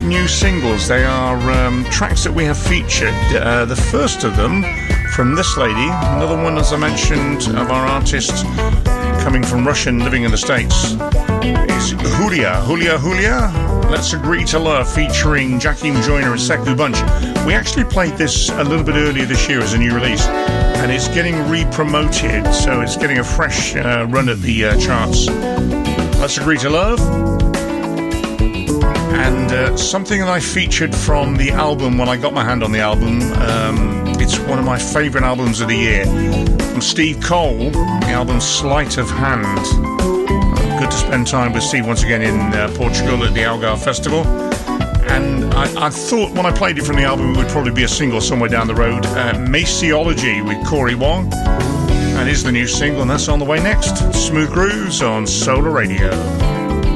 new singles. They are tracks that we have featured. The first of them from this lady, another one, as I mentioned, of our artists coming from Russia and living in the States, is Julia. Let's Agree to Love, featuring Jakim Joyner and Sekou Bunch. We actually played this a little bit earlier this year as a new release, and it's getting re-promoted, so it's getting a fresh run at the charts. Let's Agree to Love. And something that I featured from the album when I got my hand on the album. It's one of my favourite albums of the year. From Steve Cole, the album Sleight of Hand. Good to spend time with Steve once again in Portugal at the Algarve Festival. And I thought when I played it from the album it would probably be a single somewhere down the road. Maceology with Corey Wong. That is the new single, and that's on the way next. Smooth Grooves on Solar Radio.